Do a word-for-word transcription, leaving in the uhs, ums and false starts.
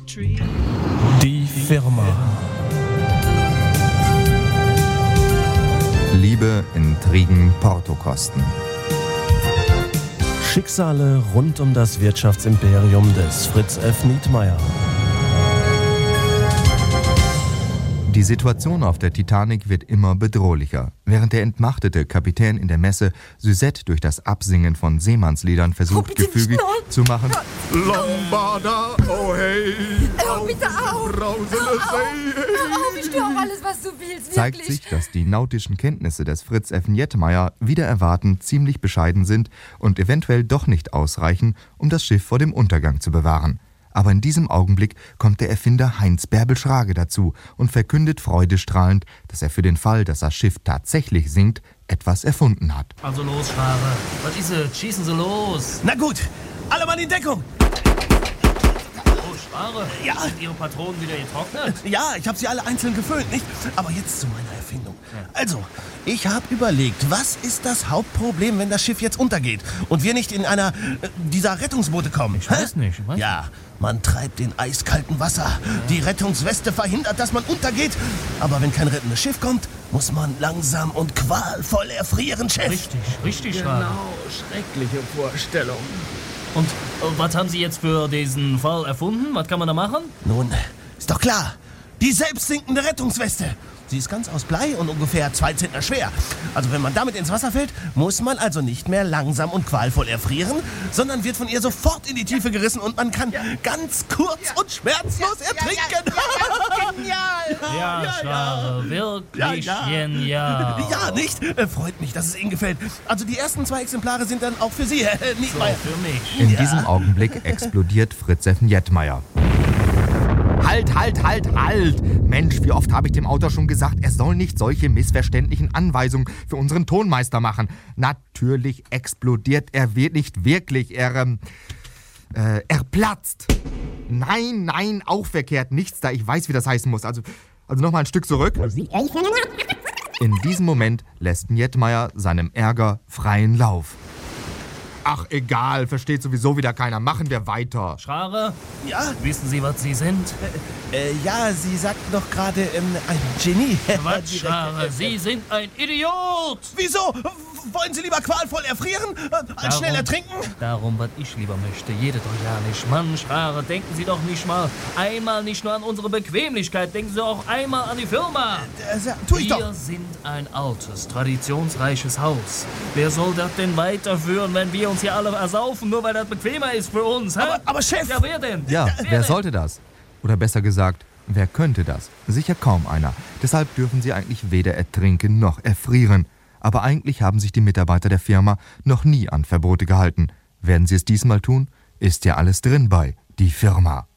Die Firma. Liebe, Intrigen, Portokosten. Schicksale rund um das Wirtschaftsimperium des Fritz F. Nietmeyer. Die Situation auf der Titanic wird immer bedrohlicher. Während der entmachtete Kapitän in der Messe Suzette durch das Absingen von Seemannsliedern versucht, oh, gefügig nicht, zu machen. Lambada, oh hey, oh, bitte auf, brausende See. Oh, ich tue auch alles, was du willst, Zeigt wirklich. sich, dass die nautischen Kenntnisse des Fritz F. Nietmeyer wider Erwarten ziemlich bescheiden sind und eventuell doch nicht ausreichen, um das Schiff vor dem Untergang zu bewahren. Aber in diesem Augenblick kommt der Erfinder Heinz Bärbel-Schrage dazu und verkündet freudestrahlend, dass er für den Fall, dass das Schiff tatsächlich sinkt, etwas erfunden hat. Also los, Schrage. Was ist es? Schießen Sie los. Na gut, alle Mann in Deckung. Oh, Schrage. Ja. Sind Ihre Patronen wieder getrocknet? Ja, ich habe sie alle einzeln gefüllt, nicht? Aber jetzt zu meiner Erfindung. Also, ich habe überlegt, was ist das Hauptproblem, wenn das Schiff jetzt untergeht und wir nicht in einer äh, dieser Rettungsboote kommen? Ich weiß nicht. Ich weiß Ja, man treibt in eiskaltem Wasser. Die Rettungsweste verhindert, dass man untergeht. Aber wenn kein rettendes Schiff kommt, muss man langsam und qualvoll erfrieren, Chef. Richtig, richtig, Schrage. schreckliche Vorstellung. Und äh, was haben Sie jetzt für diesen Fall erfunden? Was kann man da machen? Nun, ist doch klar. Die selbstsinkende Rettungsweste. Sie ist ganz aus Blei und ungefähr zwei Zentner schwer. Also wenn man damit ins Wasser fällt, muss man also nicht mehr langsam und qualvoll erfrieren, sondern wird von ihr sofort in die Tiefe gerissen und man kann ganz kurz und schmerzlos ertrinken. Genial. Ja, Schrage. Wirklich Ja, ja. genial. Ja, nicht? Äh, freut mich, dass es Ihnen gefällt. Also die ersten zwei Exemplare sind dann auch für Sie, Herr So, Nietmeyer. für mich. In Ja. diesem Augenblick explodiert Fritz F. Nietmeyer. Halt, halt, halt, halt! Mensch, wie oft habe ich dem Autor schon gesagt, er soll nicht solche missverständlichen Anweisungen für unseren Tonmeister machen. Natürlich explodiert er wird nicht wirklich, er, ähm, äh, er platzt. Nein, nein, auch verkehrt, nichts da, ich weiß, wie das heißen muss. Also, also nochmal ein Stück zurück. In diesem Moment lässt Nietmeyer seinem Ärger freien Lauf. Ach, egal, versteht sowieso wieder keiner. Machen wir weiter. Schrage, Ja, wissen Sie, was Sie sind? äh, ja, Sie sagten doch gerade ähm, ein Genie. Was, Direkt, Schrage? äh, Sie sind ein Idiot! Wieso? Wollen Sie lieber qualvoll erfrieren, äh, als Darum- schnell ertrinken? Darum, was ich lieber möchte. Jede doch ja nicht. Mann, Schrage, denken Sie doch nicht mal einmal nicht nur an unsere Bequemlichkeit, denken Sie auch einmal an die Firma. Äh, sa- tu ich Wir doch. sind ein altes, traditionsreiches Haus. Wer soll das denn weiterführen, wenn wir uns hier alle ersaufen, nur weil das bequemer ist für uns? Hä? Aber, aber Chef, Ja, wer denn? Ja, wer wer denn? sollte das? Oder besser gesagt, wer könnte das? Sicher kaum einer. Deshalb dürfen sie eigentlich weder ertrinken noch erfrieren. Aber eigentlich haben sich die Mitarbeiter der Firma noch nie an Verbote gehalten. Werden sie es diesmal tun? Ist ja alles drin bei die Firma.